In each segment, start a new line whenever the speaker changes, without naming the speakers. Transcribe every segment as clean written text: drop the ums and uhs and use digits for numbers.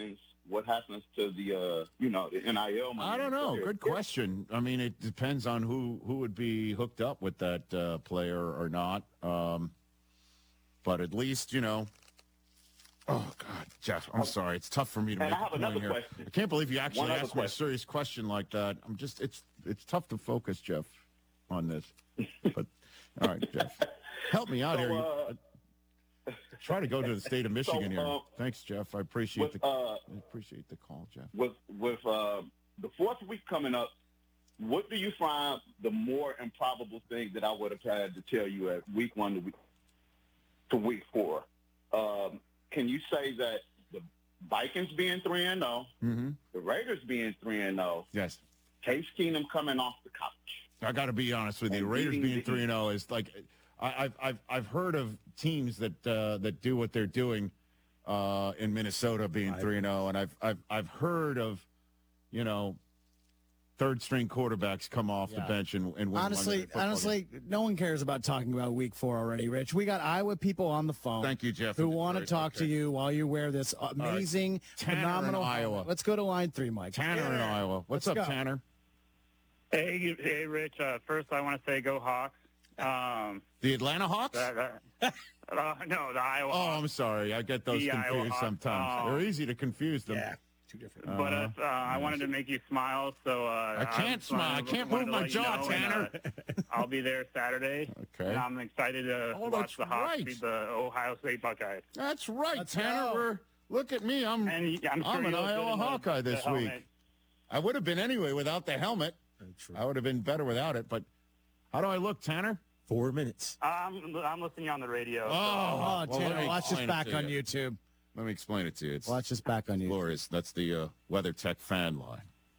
happens to the the NIL money?
I don't know. Good question. I mean, it depends on who would be hooked up with that player or not. But at least, oh God, Jeff, I'm sorry. It's tough for me to make a point here. Question. I can't believe you actually asked me a serious question like that. It's tough to focus, Jeff, on this. But all right, Jeff, help me out here. Try to go to the state of Michigan here. Thanks, Jeff. I appreciate the call, Jeff.
With the fourth week coming up, what do you find the more improbable thing that I would have had to tell you at week 1 to week 4? Can you say that the Vikings being 3-0, the Raiders being 3-0,
yes,
Case Keenum coming off the couch?
I got to be honest with you. Raiders being 3-0 is like I've heard of teams that do what they're doing in Minnesota being 3-0, and I've heard of third-string quarterbacks come off the bench and win.
Honestly, no one cares about talking about week 4 already, Rich. We got Iowa people on the phone.
Thank you, Jeff.
Who want to talk to you while you wear this amazing, phenomenal
Iowa.
Let's go to line 3, Mike.
Tanner in Iowa. What's up, Tanner?
Hey, Rich. First, I want to say go Hawks.
The Atlanta Hawks?
No, the Iowa Hawks.
Oh, I'm sorry. I get those confused sometimes. They're easy to confuse them.
Yeah, two different.
But I wanted to make you smile, so
I can't smile. I can't move my jaw, Tanner.
I'll be there Saturday.
Okay.
And I'm excited to watch the Hawks beat the Ohio State Buckeyes.
That's right, Tanner. Look at me. I'm an Iowa Hawkeye this week. I would have been anyway without the helmet. I would have been better without it, but how do I look, Tanner?
4 minutes.
I'm listening on the radio.
Oh, Tanner, watch this back on YouTube.
Let me explain it to you.
Watch this back on YouTube.
Glorious. That's the WeatherTech fan line.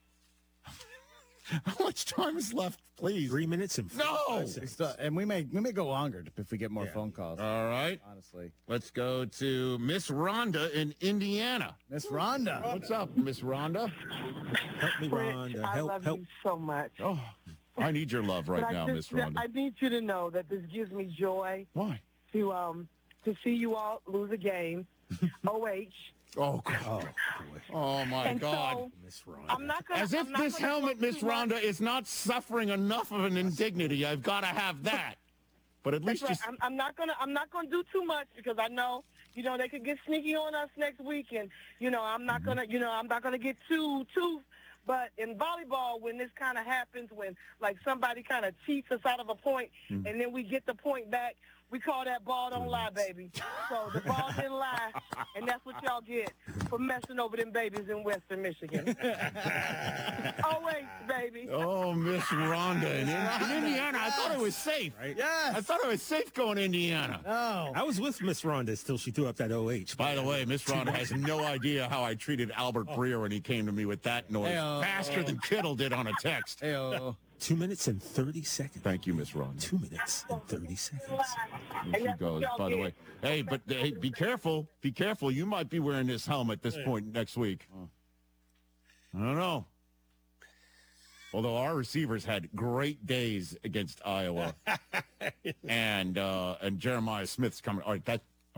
How much time is left, please?
3 minutes and 45 seconds.
And we may go longer if we get more phone calls.
All right.
Honestly.
Let's go to Miss Rhonda in Indiana.
Miss Rhonda.
What's up, Miss Rhonda?
Help me, Rhonda.
I love you so much.
Oh, I need your love right now, Miss Rhonda.
I need you to know that this gives me joy.
Why?
To see you all lose a game. OH.
Oh, God. Oh, my
and
God.
So,
Miss Rhonda.
I'm not gonna,
As if this helmet, Miss Rhonda, is not suffering enough of an indignity. I've got to have that. But at least
right. I'm not gonna do too much because I know, they could get sneaky on us next week, and I'm not gonna get too. But in volleyball, when this kind of happens, when like somebody kind of cheats us out of a point, and then we get the point back, we call that ball don't lie, baby. So the ball didn't lie, and that's what y'all get for messing over them babies in Western Michigan. Always, baby.
Oh, Miss Rhonda in Indiana. I thought it was safe.
Right?
Yes.
I thought it was safe going to Indiana.
No.
I was with Miss Rhonda till she threw up that OH.
By the way, Miss Rhonda has no idea how I treated Albert Breer when he came to me with that noise. Faster than Kittle did on a text.
2 minutes and 30 seconds.
Thank you, Miss Rhonda.
2 minutes and 30 seconds.
There she goes, by the way. Hey, but hey, be careful. Be careful. You might be wearing this helmet this point next week. I don't know. Although our receivers had great days against Iowa. and Jeremiah Smith's coming. All right.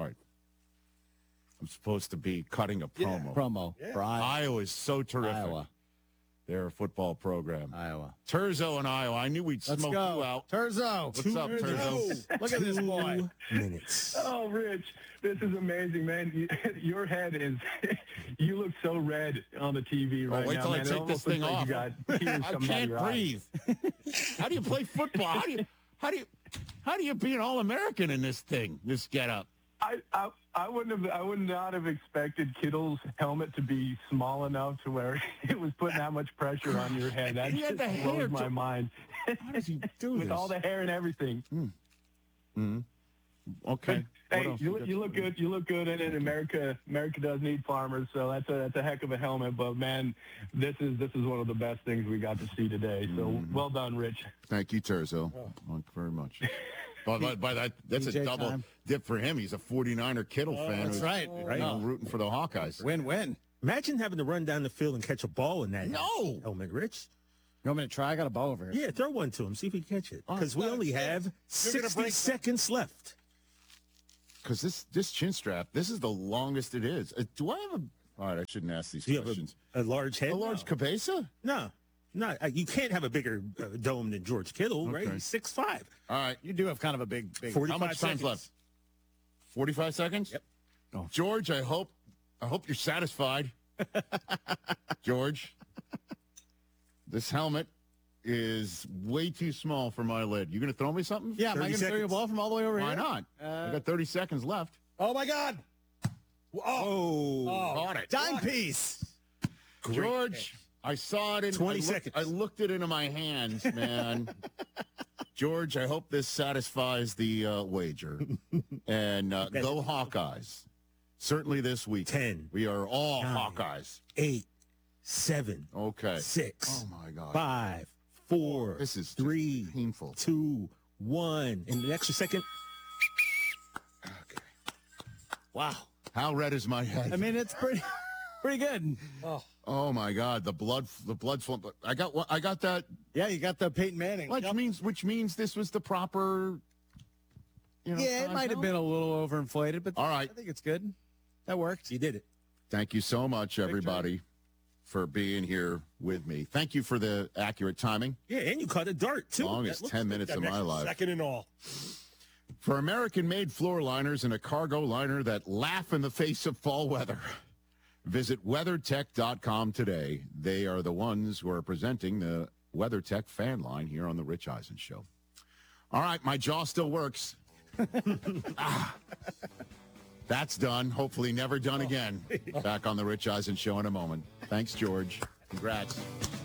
I'm supposed to be cutting a promo.
Promo. For
Iowa is so terrific.
Iowa.
They're a football program.
Iowa.
Terzo and Iowa. I knew we'd smoke you out.
Terzo.
What's up, Terzo?
Look at this boy.
2 minutes.
Oh, Rich, this is amazing, man. Your head is, you look so red on the TV right now.
Wait till I take this thing off.
I
I can't breathe. How do you play football? How do you be an All-American in this thing, this getup?
I would not have expected Kittle's helmet to be small enough to where it was putting that much pressure on your head. That just blows my mind.
How does he do
With
this?
all the hair and everything.
Okay.
Hey, you look good. You look good in it. America does need farmers, so that's a heck of a helmet. But man, this is one of the best things we got to see today. So well done, Rich.
Thank you, Terzo. Thank you very much. By that's
DJ
a double
time.
dip for him. He's a 49er Kittle fan.
That's right.
Rooting for the Hawkeyes.
Win-win.
Imagine having to run down the field and catch a ball in that helmet, Rich.
You want me to try? I got a ball over here.
Yeah, throw one to him. See if he can catch it. Because we only have 60 seconds left.
Because this chin strap, this is the longest it is. Do I have All right, I shouldn't ask these
Do you have
questions.
a large head?
A large cabeza?
No. You can't have a bigger dome than George Kittle, right?
Okay.
He's 6'5".
All right.
You do have kind of a big.
45
How much time's
seconds.
left? 45 seconds?
Yep.
Oh. George, I hope you're satisfied. George, this helmet is way too small for my lid. You going to throw me something?
Yeah, am I
30
going to throw you a
seconds.
ball from all the way over
Why
here?
not? I got 30 seconds left.
Oh, my God.
Oh.
Caught it.
Dime piece.
George, I saw it in
20 seconds.
I looked it into my hands, man. George, I hope this satisfies the wager. And go Hawkeyes. Certainly this week.
10,
We are all
9,
Hawkeyes.
8, 7,
Okay.
6,
Oh, my God.
5, 4,
This is just
3,
painful.
2, 1. And the extra second.
Okay.
Wow.
How red is my head?
I mean, it's pretty good.
Oh my God, the blood's flowing. I got that.
Yeah, you got the Peyton Manning.
Which means this was the proper.
Yeah, it might have been a little overinflated, but
All right.
I think it's good. That worked.
You did it.
Thank you so much, everybody, for being here with me. Thank you for the accurate timing.
Yeah, and you caught a dart, too.
Longest
That looks
10
like
minutes
that
of my
extra
life.
Second and all.
For American-made floor liners and a cargo liner that laugh in the face of fall weather, visit WeatherTech.com today. They are the ones who are presenting the WeatherTech fan line here on the Rich Eisen Show. All right, my jaw still works. That's done. Hopefully never done again. Back on the Rich Eisen Show in a moment. Thanks, George. Congrats.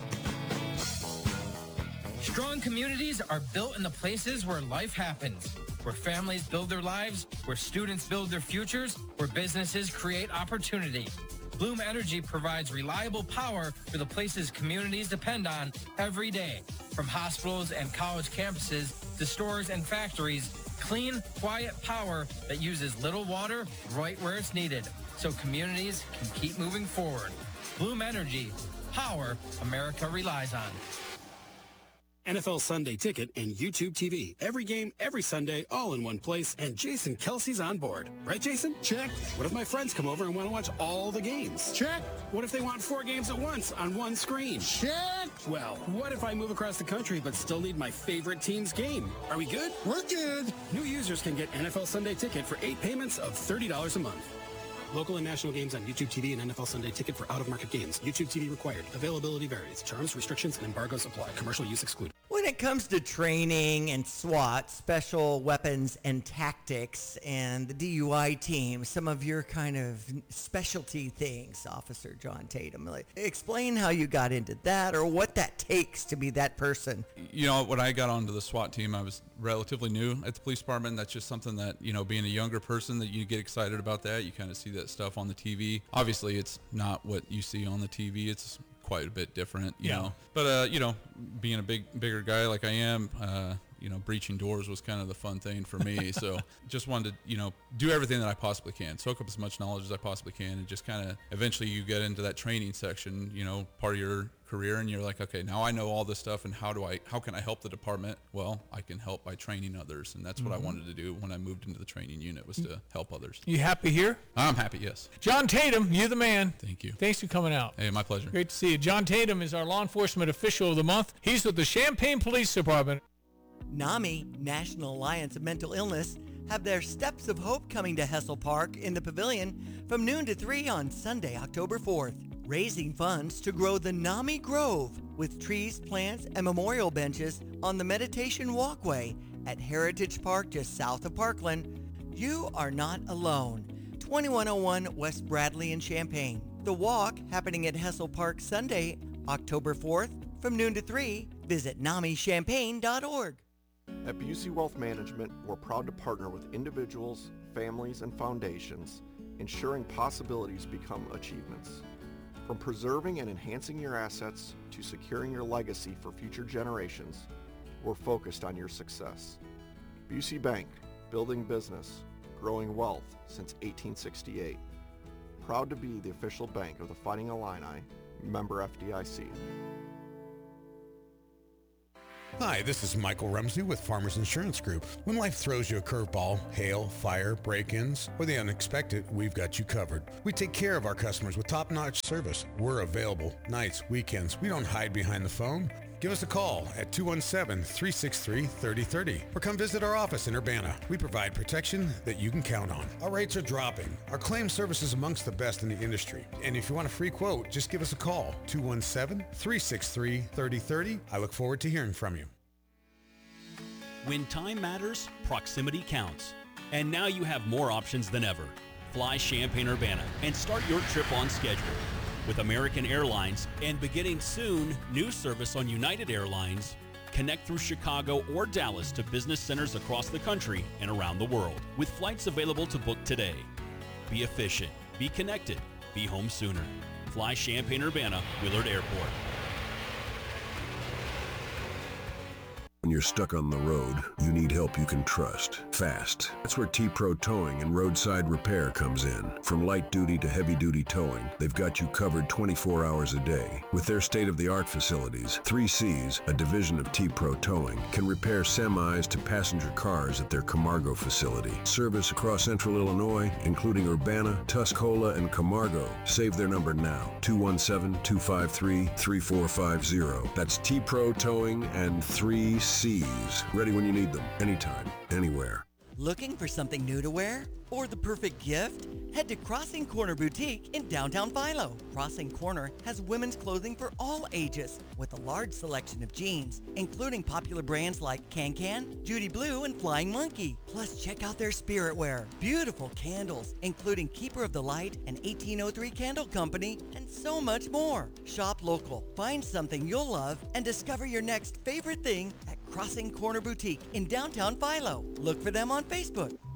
Strong communities are built in the places where life happens, where families build their lives, where students build their futures, where businesses create opportunity. Bloom Energy provides reliable power for the places communities depend on every day. From hospitals and college campuses to stores and factories, clean, quiet power that uses little water right where it's needed, so communities can keep moving forward. Bloom Energy, power America relies on.
NFL Sunday Ticket and YouTube TV. Every game, every Sunday, all in one place, and Jason Kelsey's on board. Right, Jason?
Check.
What if my friends come over and want to watch all the games?
Check.
What if they want 4 games at once on one screen?
Check.
Well, what if I move across the country but still need my favorite team's game? Are we good?
We're good.
New users can get NFL Sunday Ticket for 8 payments of $30 a month. Local and national games on YouTube TV and NFL Sunday Ticket for out-of-market games. YouTube TV required. Availability varies. Terms, restrictions, and embargoes apply. Commercial use excluded.
When it comes to training and SWAT, Special Weapons and Tactics, and the DUI team, some of your kind of specialty things, Officer John Tatum, like, explain how you got into that or what that takes to be that person.
You know, when I got onto the SWAT team, I was relatively new at the police department. That's just something that, you know, being a younger person, that you get excited about that. You kind of see that stuff on the TV. Obviously, it's not what you see on the TV. It's quite a bit different, you know. But, you know, being a bigger guy like I am, you know, breaching doors was kind of the fun thing for me. So just wanted to, you know, do everything that I possibly can, soak up as much knowledge as I possibly can, and just kind of eventually you get into that training section, you know, part of your career, and you're like, okay, now I know all this stuff, and how can I help the department? Well, I can help by training others, and that's what I wanted to do when I moved into the training unit, was to help others.
You happy here?
I'm happy, yes.
John Tatum, you're the man.
Thank you.
Thanks for coming out.
Hey, my pleasure.
Great to see you. John Tatum is our law enforcement official of the month. He's with the Champaign Police Department.
NAMI, National Alliance of Mental Illness, have their Steps of Hope coming to Hessel Park in the Pavilion from noon to 3 on Sunday, October 4th, raising funds to grow the NAMI Grove with trees, plants, and memorial benches on the meditation walkway at Heritage Park just south of Parkland. You are not alone. 2101 West Bradley in Champaign. The walk happening at Hessel Park Sunday, October 4th from noon to 3. Visit NAMIchampaign.org.
At Busey Wealth Management, we're proud to partner with individuals, families, and foundations, ensuring possibilities become achievements. From preserving and enhancing your assets to securing your legacy for future generations, we're focused on your success. Busey Bank, building business, growing wealth since 1868. Proud to be the official bank of the Fighting Illini, member FDIC.
Hi, this is Michael Rumsey with Farmers Insurance Group. When life throws you a curveball, hail, fire, break-ins, or the unexpected, we've got you covered. We take care of our customers with top-notch service. We're available nights, weekends. We don't hide behind the phone. Give us a call at 217-363-3030 or come visit our office in Urbana. We provide protection that you can count on. Our rates are dropping. Our claim service is amongst the best in the industry. And if you want a free quote, just give us a call, 217-363-3030. I look forward to hearing from you.
When time matters, proximity counts. And now you have more options than ever. Fly Champaign-Urbana and start your trip on schedule. With American Airlines and beginning soon, new service on United Airlines, connect through Chicago or Dallas to business centers across the country and around the world, with flights available to book today. Be efficient, be connected, be home sooner. Fly Champaign-Urbana, Willard Airport.
When you're stuck on the road, you need help you can trust. Fast. That's where T-Pro Towing and Roadside Repair comes in. From light duty to heavy duty towing, they've got you covered 24 hours a day. With their state-of-the-art facilities, 3Cs, a division of T-Pro Towing, can repair semis to passenger cars at their Camargo facility. Service across central Illinois, including Urbana, Tuscola, and Camargo. Save their number now, 217-253-3450. That's T-Pro Towing and 3Cs. Ready when you need them, anytime, anywhere.
Looking for something new to wear? Or the perfect gift? Head to Crossing Corner Boutique in downtown Philo. Crossing Corner has women's clothing for all ages with a large selection of jeans, including popular brands like Can, Judy Blue, and Flying Monkey. Plus, check out their spirit wear. Beautiful candles, including Keeper of the Light and 1803 Candle Company, and so much more. Shop local, find something you'll love, and discover your next favorite thing at Crossing Corner Boutique in downtown Philo. Look for them on Facebook.